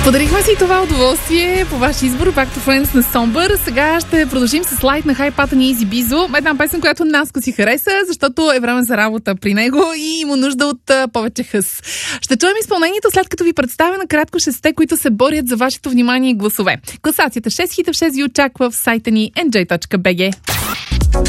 Подарихме си това удоволствие по ваш избор, Back to Friends на Somber. Сега ще продължим с лайт на хайпата ни Easy Bizo. Една песен, която Наско си хареса, защото е време за работа при него и има нужда от повече хъс. Ще чуем изпълнението, след като ви представя накратко 6-те, които се борят за вашето внимание и гласове. Класацията 6 хита в 6 ви очаква в сайта ни nj.bg.